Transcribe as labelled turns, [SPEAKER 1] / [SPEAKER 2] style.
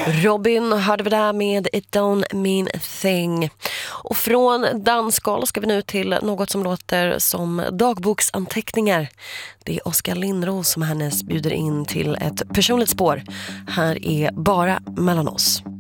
[SPEAKER 1] Robin hörde vi där med It Don't Mean a Thing. Och från dansgolv ska vi nu till något som låter som dagboksanteckningar. Det är Oskar Lindros som härnäst bjuder in till ett personligt spår. Här är Bara mellan oss.